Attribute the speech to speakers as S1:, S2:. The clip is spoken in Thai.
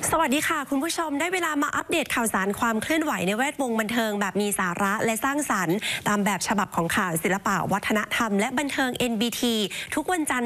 S1: สวัสดีค่ะคุณผู้ชมได้เวลามาอัปเดตข่าวสารความเคลื่อนไหวในแวดวงบันเทิงแบบมีสาระและสร้างสรรค์ตามแบบฉบับของข่าวศิลปะวัฒนธรรมและบันเทิง NBT ทุกวันจันทร์